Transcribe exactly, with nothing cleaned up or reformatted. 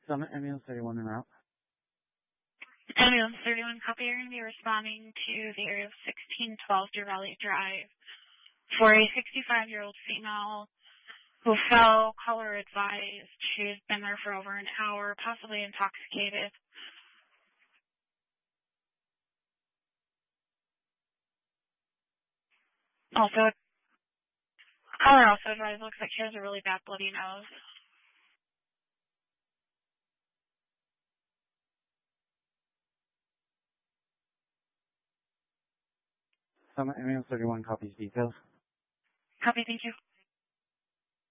Summit Ambulance thirty-one en route. Ambulance thirty-one, copy. You're going to be responding to the area of sixteen twelve Deer Valley Drive for a sixty-five-year-old female who fell, caller advised. She's been there for over an hour, possibly intoxicated. Also, caller also advised looks like she has a really bad bloody nose. Summit Ambulance thirty-one copies details. Copy, thank you.